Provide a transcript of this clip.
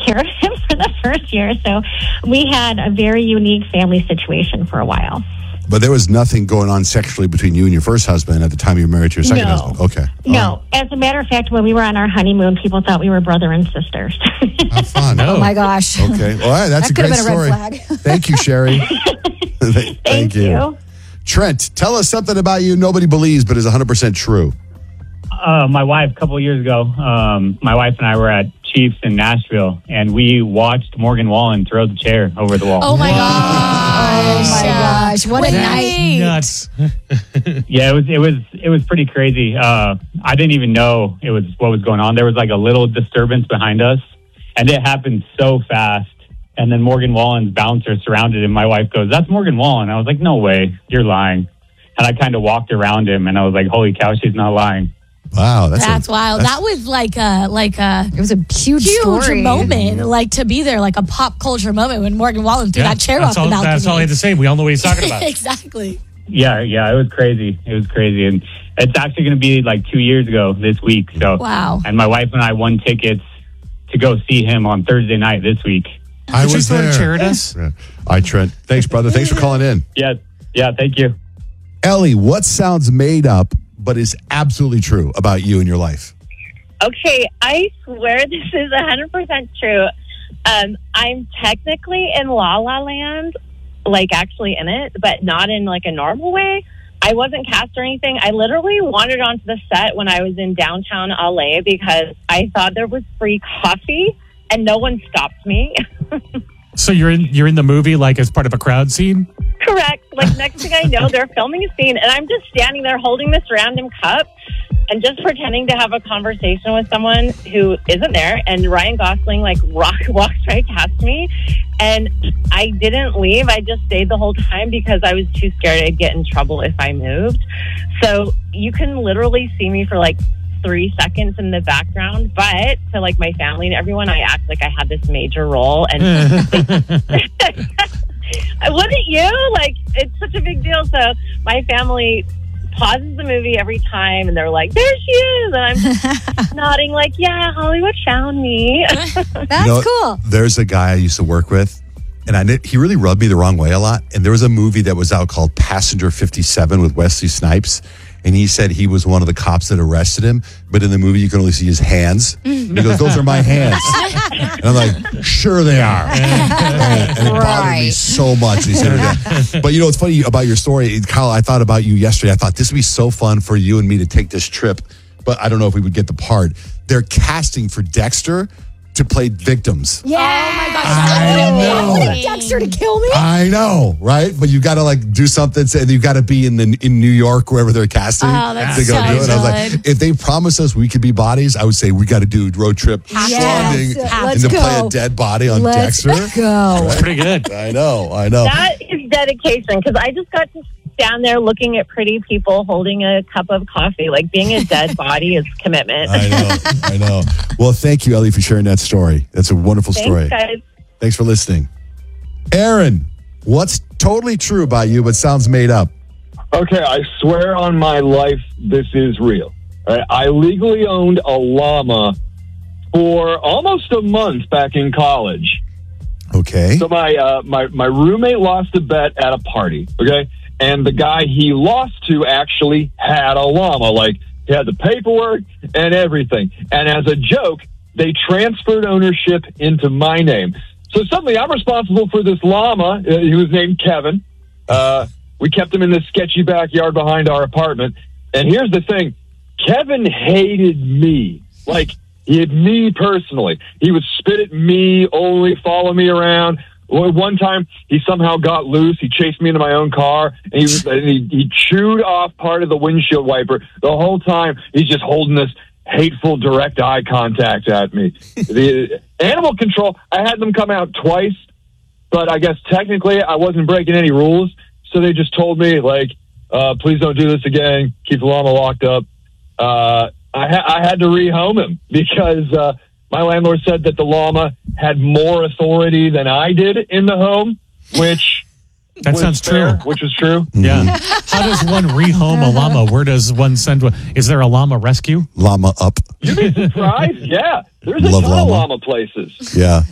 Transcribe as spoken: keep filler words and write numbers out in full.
care of him for the first year. So we had a very unique family situation for a while. But there was nothing going on sexually between you and your first husband at the time you were married to your second no. husband? Okay. No. Right. As a matter of fact, when we were on our honeymoon, people thought we were brother and sisters. How fun. Oh, my gosh. Okay. All right. That's that a great been story. A red flag. Thank you, Sherry. Thank, Thank you. you. Trent, tell us something about you nobody believes but is one hundred percent true. Uh, my wife, a couple of years ago, um, my wife and I were at Chiefs in Nashville, and we watched Morgan Wallen throw the chair over the wall. Oh, my gosh. Oh, my gosh. What a night. Nuts. Yeah, it was it was it was pretty crazy. Uh, I didn't even know it was what was going on. There was like a little disturbance behind us, and it happened so fast. And then Morgan Wallen's bouncer surrounded him. My wife goes, "That's Morgan Wallen." I was like, "No way, you're lying." And I kind of walked around him, and I was like, "Holy cow, she's not lying." Wow, that's, that's a, wild. That's, that was like a like a it was a huge, huge story. moment, like to be there, like a pop culture moment when Morgan Wallen threw yeah, that chair that's off all, the balcony. That's all I had to say. We all know what he's talking about. Exactly. Yeah, yeah, it was crazy. It was crazy, and it's actually going to be like two years ago this week. So, wow. And my wife and I won tickets to go see him on Thursday night this week. I Did was you throw there. a chair at us? Yeah. All right, Trent. Thanks, brother. Thanks for calling in. Yeah, yeah, thank you. Ellie, what sounds made up but is absolutely true about you and your life? Okay, I swear this is one hundred percent true. Um, I'm technically in La La Land, like actually in it, but not in like a normal way. I wasn't cast or anything. I literally wandered onto the set when I was in downtown L A because I thought there was free coffee and no one stopped me. So you're in you're in the movie like as part of a crowd scene? Correct. Like next thing I know, they're filming a scene and I'm just standing there holding this random cup and just pretending to have a conversation with someone who isn't there. And Ryan Gosling like rock walks right past me, and I didn't leave. I just stayed the whole time because I was too scared I'd get in trouble if I moved. So you can literally see me for like three seconds in the background, but to like my family and everyone, I act like I had this major role. And wouldn't you? Like, it's such a big deal. So my family pauses the movie every time and they're like, "There she is," and I'm just nodding like, "Yeah, Hollywood found me." That's You know, cool. There's a guy I used to work with, and I he really rubbed me the wrong way a lot. And there was a movie that was out called Passenger fifty-seven with Wesley Snipes. And he said he was one of the cops that arrested him. But in the movie, you can only see his hands. And he goes, "Those are my hands." And I'm like, "Sure they are." And, and it bothered me Right. so much. He said that. But you know what's funny about your story, Kyle, I thought about you yesterday. I thought this would be so fun for you and me to take this trip. But I don't know if we would get the part. They're casting for Dexter to play victims. Yeah. Oh my gosh. I know. I want Dexter to kill me. I know, right? But you got to like do something. And you got to be in the in New York, wherever they're casting. Oh, that's to go so do it. I was like, good. if they promise us we could be bodies, I would say we got to do road trip Yes. stranding Let's and to play go. a dead body on Let's Dexter. go. Pretty good. I know, I know. That is dedication, because I just got to stand there looking at pretty people holding a cup of coffee. Like, being a dead body is commitment. I know, I know. Well, thank you, Ellie, for sharing that story. That's a wonderful story. Thanks, guys. Thanks for listening. Aaron, what's totally true about you but sounds made up? Okay, I swear on my life, this is real. All right, I legally owned a llama for almost a month back in college. Okay. So my uh, my my roommate lost a bet at a party. Okay, and the guy he lost to actually had a llama. Like, he had the paperwork and everything. And as a joke, they transferred ownership into my name. So suddenly, I'm responsible for this llama. Uh, he was named Kevin. Uh, we kept him in this sketchy backyard behind our apartment. And here's the thing. Kevin hated me. Like, he had me personally. He would spit at me, only follow me around. One time, he somehow got loose. He chased me into my own car, and he, was, and he, he chewed off part of the windshield wiper. The whole time, he's just holding this hateful, direct eye contact at me. The animal control, I had them come out twice, but I guess technically I wasn't breaking any rules, so they just told me, like, uh, please don't do this again. Keep the llama locked up. Uh, I, ha- I had to rehome him because uh, my landlord said that the llama had more authority than I did in the home, which That was sounds fair, true. which was true. Yeah. How does one rehome a llama? Where does one send one? Is there a llama rescue? Llama up. You'd be surprised. Yeah, there's a Love ton llama. of llama places. Yeah.